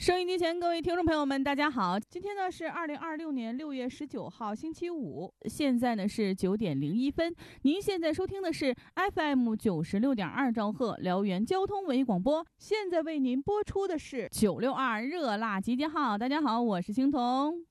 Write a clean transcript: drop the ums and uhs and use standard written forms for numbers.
收音机前各位听众朋友们大家好，今天呢是2026年6月19号星期五，现在呢是9点01分。您现在收听的是 FM 96.2兆赫辽源交通文艺广播，现在为您播出的是962热辣集结号。大家好，我是青铜。